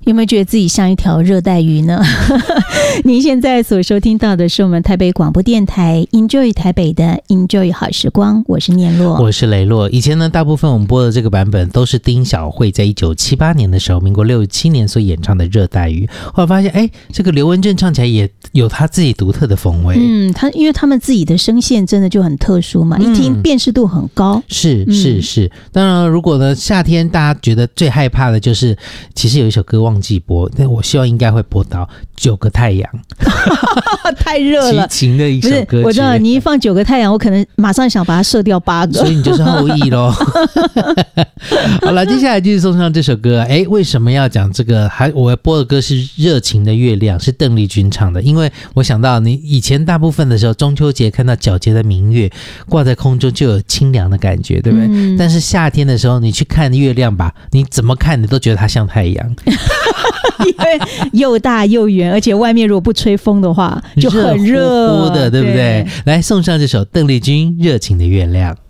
有没有觉得自己像一条热带鱼呢？您现在所收听到的是我们台北广播电台 Enjoy 台北的 Enjoy 好时光，我是念洛， 我是雷洛。以前呢，大部分我们播的这个版本都是丁小慧在1978年的时候，民国67年所演唱的《热带鱼》。后来发现，这个刘文正唱起来也有他自己独特的风味。 因为他们自己的声线真的就很特殊嘛，一听辨识度很高。 是。当然，如果呢夏天大家觉得最害怕的就是，其实有一首歌忘记播，但我希望应该会播到9个太阳。 太热了， 齐秦的一首歌曲。 我知道你一放9个太阳，我可能马上想把它射掉8个， 所以你就是后羿咯。好了，接下来继续送上这首歌。为什么要讲这个？我播的歌是《热情的月亮》，是邓丽君唱的。因为我想到你以前大部分的时候，中秋节看到皎洁的明月挂在空中，就有清凉的感觉，对不对？但是夏天的时候，你去看月亮吧，你怎么看你都觉得它像太阳。 因为又大又圆，而且外面如果不吹风的话就很热乎乎的，对不对？来送上这首邓丽君《热情的月亮》。